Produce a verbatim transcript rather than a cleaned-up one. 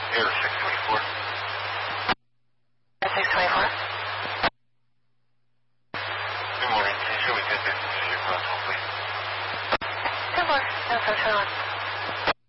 Air six twenty-four. six twenty-four. Good morning. Can you show me ten fifty to your cross home, please? ten four. No, sir, turn on.